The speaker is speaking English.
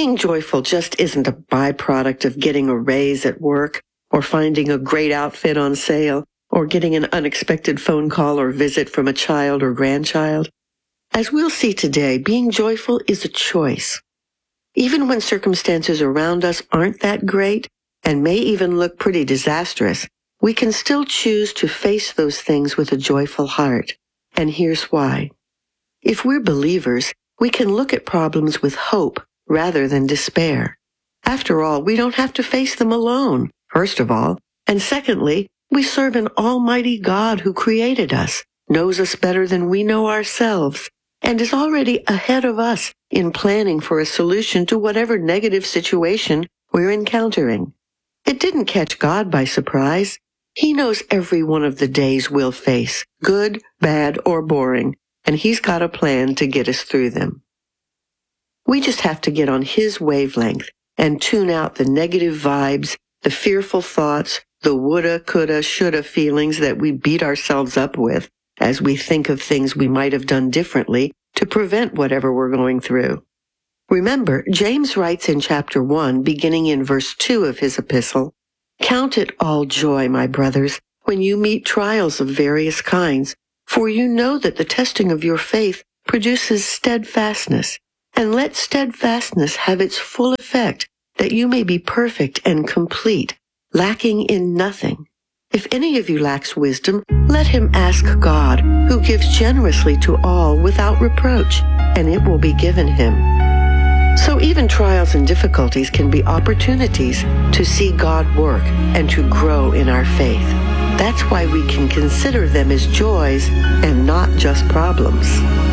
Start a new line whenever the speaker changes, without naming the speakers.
Being joyful just isn't a byproduct of getting a raise at work or finding a great outfit on sale or getting an unexpected phone call or visit from a child or grandchild. As we'll see today, being joyful is a choice. Even when circumstances around us aren't that great and may even look pretty disastrous, we can still choose to face those things with a joyful heart. And here's why. If we're believers, we can look at problems with hope rather than despair. After all, we don't have to face them alone, first of all. And secondly, we serve an almighty God who created us, knows us better than we know ourselves, and is already ahead of us in planning for a solution to whatever negative situation we're encountering. It didn't catch God by surprise. He knows every one of the days we'll face, good, bad, or boring, and He's got a plan to get us through them. We just have to get on His wavelength and tune out the negative vibes, the fearful thoughts, the woulda, coulda, shoulda feelings that we beat ourselves up with as we think of things we might have done differently to prevent whatever we're going through. Remember, James writes in chapter 1, beginning in verse 2 of his epistle, "Count it all joy, my brothers, when you meet trials of various kinds, for you know that the testing of your faith produces steadfastness. And let steadfastness have its full effect, that you may be perfect and complete, lacking in nothing. If any of you lacks wisdom, let him ask God, who gives generously to all without reproach, and it will be given him." So even trials and difficulties can be opportunities to see God work and to grow in our faith. That's why we can consider them as joys and not just problems.